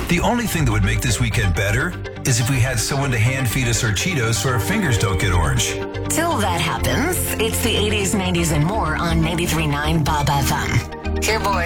The only thing that would make this weekend better is if we had someone to hand feed us our Cheetos so our fingers don't get orange. Till that happens, it's the 80s, 90s, and more on 93.9 Bob FM. Here, boys.